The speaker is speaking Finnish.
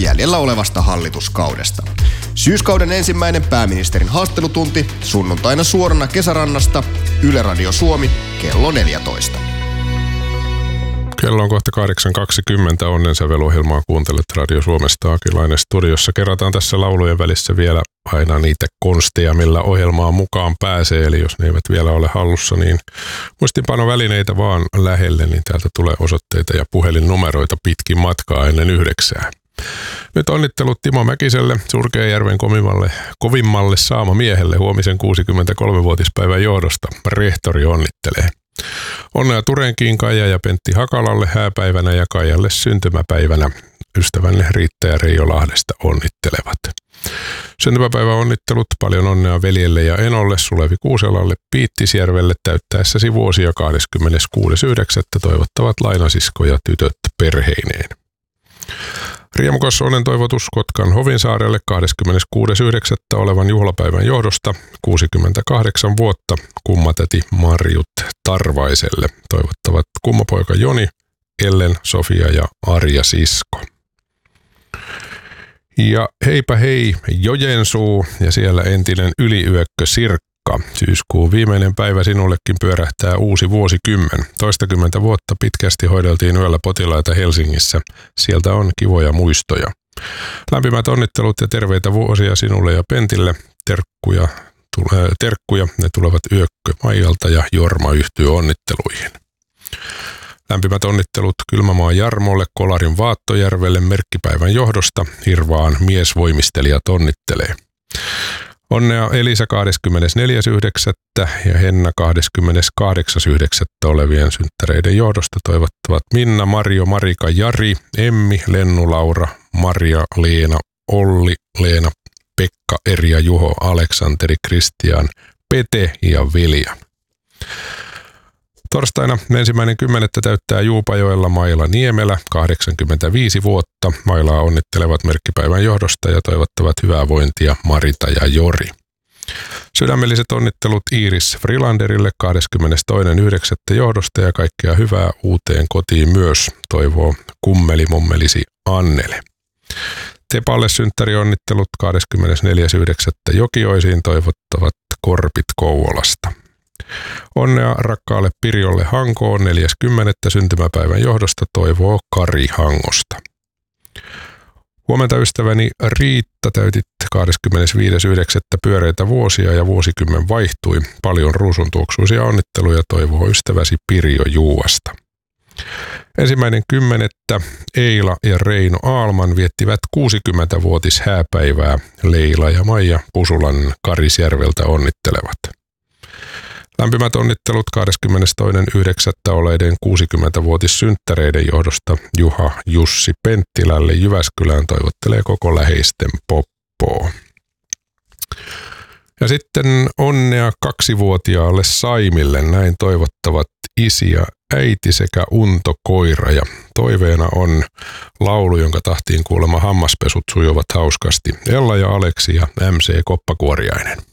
jäljellä olevasta hallituskaudesta. Syyskauden ensimmäinen pääministerin haastattelutunti sunnuntaina suorana Kesärannasta, Yle Radio Suomi, kello 14. Kello on kohta 8.20. Onnensävelohjelmaa kuuntelet Radio Suomesta. Akilainen studiossa. Kerrataan tässä laulujen välissä vielä aina niitä konsteja, millä ohjelmaan mukaan pääsee. Eli jos ne eivät vielä ole hallussa, niin muistinpanovälineitä vaan lähelle, niin täältä tulee osoitteita ja puhelinnumeroita pitkin matkaa ennen 9. Nyt onnittelut Timo Mäkiselle, Surkeajärven kovimmalle saamamiehelle huomisen 63-vuotispäivän johdosta. Rehtori onnittelee. Onnea Turenkiin, Kaija ja Pentti Hakalalle hääpäivänä ja Kaijalle syntymäpäivänä. Ystävänne Riitta ja Reijo Lahdesta onnittelevat. Syntymäpäivän onnittelut, paljon onnea veljelle ja enolle, Sulevi Kuuselalle, Piittisjärvelle täyttäessäsi vuosia 26.9. toivottavat lainasisko ja tytöt perheineen. Riemukas onnen toivotus Kotkan Hovinsaarelle 26.9. olevan juhlapäivän johdosta 68 vuotta kummatäti Marjut Tarvaiselle. Toivottavat kummapoika Joni, Ellen, Sofia ja Arja Sisko. Ja heipä hei Joensuu ja siellä entinen yliyökkö Sirkka. Syyskuun viimeinen päivä sinullekin pyörähtää uusi vuosikymmen. Toistakymmentä vuotta pitkästi hoideltiin yöllä potilaita Helsingissä. Sieltä on kivoja muistoja. Lämpimät onnittelut ja terveitä vuosia sinulle ja Pentille. Terkkuja. Ne tulevat Yökkö Maijalta ja Jorma yhtyy onnitteluihin. Lämpimät onnittelut Kylmämaan Jarmolle, Kolarin Vaattojärvelle merkkipäivän johdosta. Hirvaan miesvoimistelijat onnittelee. Onnea Elisa 24.9. ja Henna 28.9. olevien synttäreiden johdosta toivottavat Minna, Marjo, Marika, Jari, Emmi, Lennu, Laura, Maria, Leena, Olli, Leena, Pekka, Erja, Juho, Aleksanteri, Kristian, Pete ja Vilja. Torstaina 1.10. täyttää Juupajoella Maila Niemelä 85 vuotta. Mailaa onnittelevat merkkipäivän johdosta ja toivottavat hyvää vointia Marita ja Jori. Sydämelliset onnittelut Iiris Frilanderille 22.9. johdosta ja kaikkea hyvää uuteen kotiin myös, toivoo kummelimommelisi Annele. Tepalle synttärionnittelut 24.9. Jokioisiin toivottavat Korpit Kouvolasta. Onnea rakkaalle Pirjolle Hankoon 40. syntymäpäivän johdosta toivoo Kari Hangosta. Huomenta ystäväni Riitta, täytit 25.9. pyöreitä vuosia ja vuosikymmen vaihtui. Paljon ruusuntuoksuisia onnitteluja toivoo ystäväsi Pirjo Juuasta. 1.10. Eila ja Reino Aalman viettivät 60-vuotis hääpäivää. Leila ja Maija Pusulan Karisjärveltä onnittelevat. Lämpimät onnittelut 22.9. oleiden 60-vuotissynttäreiden johdosta Juha Jussi Penttilälle Jyväskylään toivottelee koko läheisten Poppoo. Ja sitten onnea 2-vuotiaalle Saimille, näin toivottavat isi ja äiti sekä Unto Koira. Ja toiveena on laulu, jonka tahtiin kuulemma hammaspesut sujuvat hauskasti. Ella ja Aleksi ja MC Koppakuoriainen.